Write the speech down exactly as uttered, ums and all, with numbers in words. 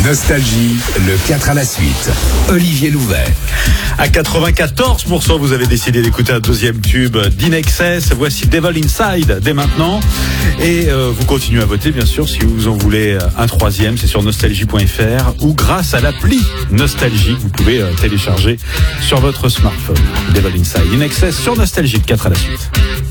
Nostalgie, le quatre à la suite. Olivier Louvet. À quatre-vingt-quatorze pour cent, vous avez décidé d'écouter un deuxième tube d'In Excess. Voici Devil Inside dès maintenant. Et euh, vous continuez à voter, bien sûr, si vous en voulez un troisième. C'est sur nostalgie point f r ou grâce à l'appli Nostalgie. Vous pouvez euh, télécharger sur votre smartphone. Devil Inside, In Excess sur Nostalgie, quatre à la suite.